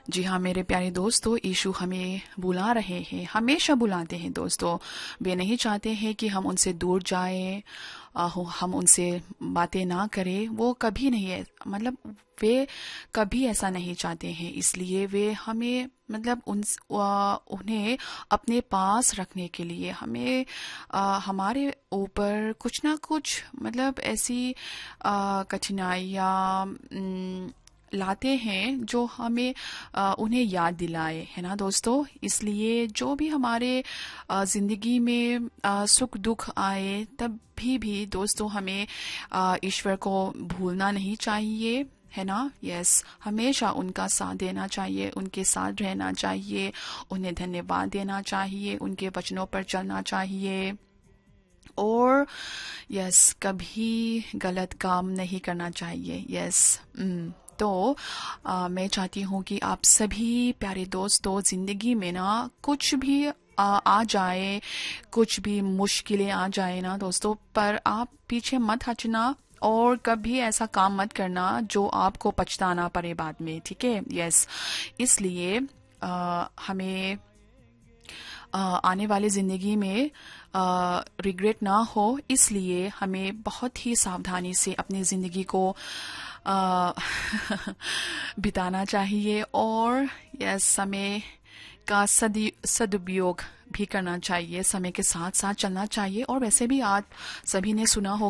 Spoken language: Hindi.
जी हाँ मेरे प्यारे दोस्तों, यीशु हमें बुला रहे हैं, हमेशा बुलाते हैं दोस्तों। वे नहीं चाहते हैं कि हम उनसे दूर जाएं, हम उनसे बातें ना करें। वो कभी नहीं है, मतलब वे कभी ऐसा नहीं चाहते हैं। इसलिए वे हमें मतलब उन्हें अपने पास रखने के लिए हमें हमारे ऊपर कुछ ना कुछ मतलब ऐसी कठिनाइयाँ लाते हैं जो हमें उन्हें याद दिलाए, है ना दोस्तों। इसलिए जो भी हमारे जिंदगी में सुख दुख आए तब भी दोस्तों हमें ईश्वर को भूलना नहीं चाहिए, है ना। यस, हमेशा उनका साथ देना चाहिए, उनके साथ रहना चाहिए, उन्हें धन्यवाद देना चाहिए, उनके वचनों पर चलना चाहिए और यस कभी गलत काम नहीं करना चाहिए। यस तो मैं चाहती हूँ कि आप सभी प्यारे दोस्तों जिंदगी में ना कुछ भी आ जाए, कुछ भी मुश्किलें आ जाए ना दोस्तों, पर आप पीछे मत हटना और कभी ऐसा काम मत करना जो आपको पछताना पड़े बाद में, ठीक है। यस, इसलिए हमें आने वाली जिंदगी में रिग्रेट ना हो, इसलिए हमें बहुत ही सावधानी से अपनी जिंदगी को अ, बिताना चाहिए और यस समय का सदुपयोग भी करना चाहिए, समय के साथ साथ चलना चाहिए। और वैसे भी आज सभी ने सुना होगा